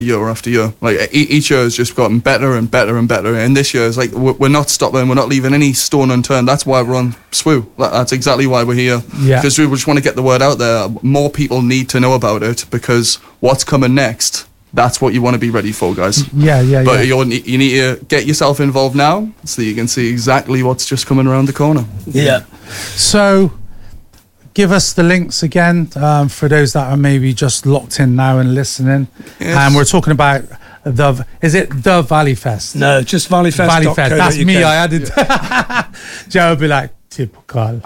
year after year. Like each year has just gotten better and better and better. And this year is like we're not stopping. We're not leaving any stone unturned. That's why we're on SWU. That's exactly why we're here. Yeah. Because we just want to get the word out there. More people need to know about it because what's coming next. That's what you want to be ready for, guys. Yeah. But you need to get yourself involved now so you can see exactly what's just coming around the corner. Yeah. So, give us the links again for those that are maybe just locked in now and listening. Yes. And we're talking about is it the Valley Fest? No, just Valleyfest. Valley Fest. That's me. I added. Joe would be like, typical.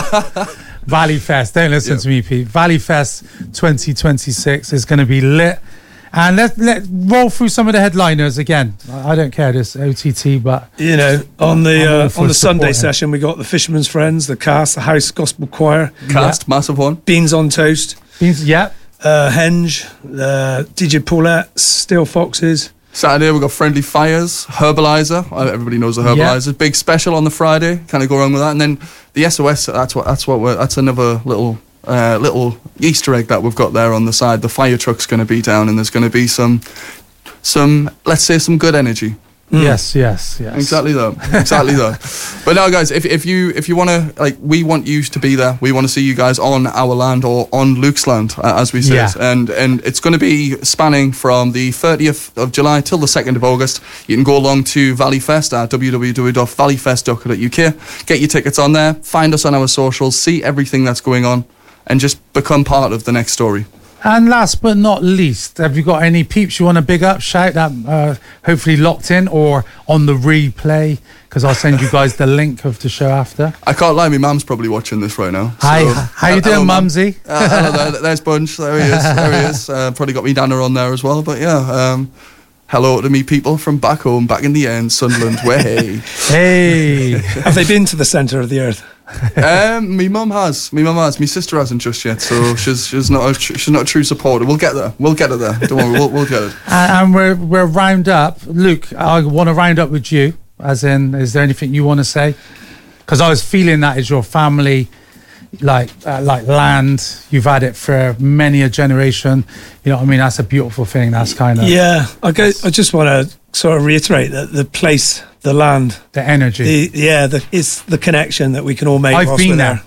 Valley Fest. Don't listen to me, Pete. Valley Fest 2026 is going to be lit. And let's roll through some of the headliners again. I don't care this OTT, but you know, on the Sunday session, we got the Fisherman's Friends, the Cast, the House Gospel Choir, Cast, massive one. Beans on Toast, yeah. Henge, DJ Paulette, Steel Foxes. Saturday we've got Friendly Fires, Herbalizer. Everybody knows the Herbalizer. Yeah. Big special on the Friday. Kind of go wrong with that. And then the SOS. That's another little Easter egg that we've got there on the side. The fire truck's going to be down, and there's going to be some let's say some good energy. Yes. Exactly that. But now, guys, if you want to, like, we want you to be there. We want to see you guys on our land or on Luke's land, as we say. Yeah. And it's going to be spanning from the 30th of July till the 2nd of August. You can go along to Valleyfest at www.valleyfest.co.uk. Get your tickets on there. Find us on our socials. See everything that's going on, and just become part of the next story. And last but not least, have you got any peeps you want to big up, shout that hopefully locked in or on the replay? Because I'll send you guys the link of the show after. I can't lie, my mum's probably watching this right now. Hi, how you doing, Mumsy? Hello there's Bunch, there he is. Probably got me Dana on there as well, but yeah. Hello to me people from back home, back in the end, Sunderland, way. Hey. Have they been to the centre of the earth? My mum has. My sister hasn't just yet, so she's not a true supporter. We'll get there. We'll get her there. Don't worry, we'll get it. And we're round up. Luke, I want to round up with you. As in, is there anything you want to say? Because I was feeling that is your family, like land. You've had it for many a generation. You know what I mean? That's a beautiful thing. That's kind of I just want to sort of reiterate that the place, the land, the energy, it's the connection that we can all make. I've been there.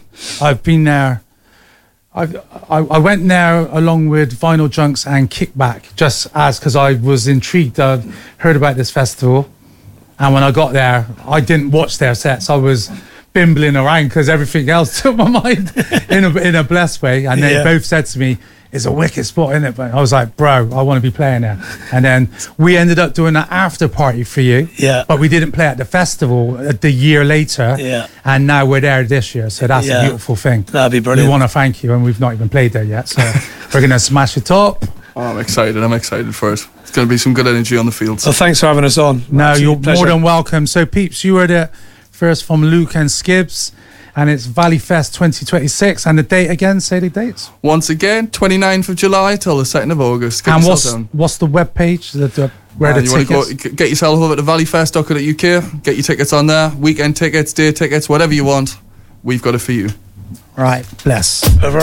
I went there along with Vinyl Junks and Kickback, just because I was intrigued. I heard about this festival, and when I got there, I didn't watch their sets. I was bimbling around because everything else took my mind in a blessed way. And they both said to me, "It's a wicked spot, isn't it?" But I was like, "Bro, I want to be playing there." And then we ended up doing an after party for you. Yeah. But we didn't play at the festival the year later. Yeah. And now we're there this year, so that's a beautiful thing. That'd be brilliant. We want to thank you, and we've not even played there yet, so we're gonna smash it up. Oh, I'm excited for it. It's going to be some good energy on the fields. Well, thanks for having us on. No, you're more than welcome. So, peeps, you heard it first from Luke and Skibbs, and it's Valleyfest 2026. And the date again, say the dates. Once again, 29th of July till the 2nd of August. And what's the webpage? Where the tickets? Want to get yourself over to valleyfest.co.uk, get your tickets on there, weekend tickets, day tickets, whatever you want. We've got it for you. Right, bless. Over.